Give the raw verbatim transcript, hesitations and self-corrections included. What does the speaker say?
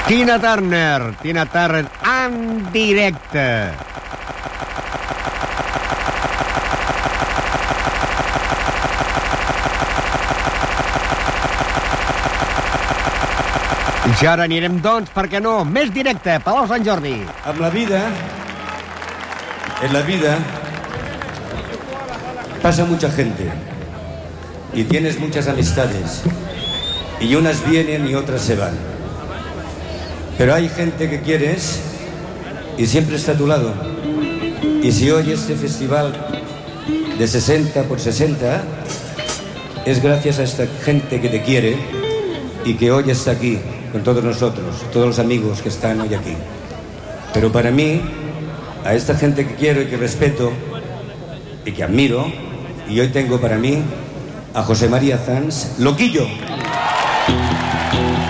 Tina Turner, Tina Turner en directe. I ara anirem, doncs, per què no, més directe, Palau Sant Jordi. Amb la vida, en la vida, pasa mucha gente y tienes muchas amistades y unas vienen y otras se van. Pero hay gente que quieres y siempre está a tu lado. Y si hoy este festival de sesenta por sesenta es gracias a esta gente que te quiere y que hoy está aquí con todos nosotros, todos los amigos que están hoy aquí. Pero para mí, a esta gente que quiero y que respeto y que admiro, y hoy tengo para mí a José María Zans, Loquillo.